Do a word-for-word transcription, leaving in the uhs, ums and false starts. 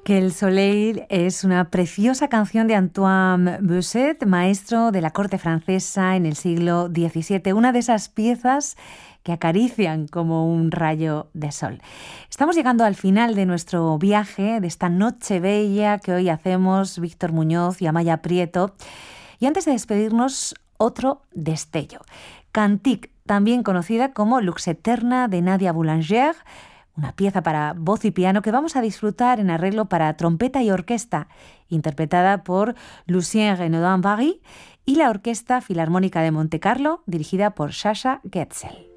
Que el Soleil es una preciosa canción de Antoine Bousset, maestro de la corte francesa en el siglo diecisiete, una de esas piezas que acarician como un rayo de sol. Estamos llegando al final de nuestro viaje, de esta noche bella que hoy hacemos Víctor Muñoz y Amaya Prieto. Y antes de despedirnos, otro destello. Cantique, también conocida como Lux Eterna de Nadia Boulanger, una pieza para voz y piano que vamos a disfrutar en arreglo para trompeta y orquesta, interpretada por Lucien Renaudin-Barry y la Orquesta Filarmónica de Montecarlo, dirigida por Sasha Getzel.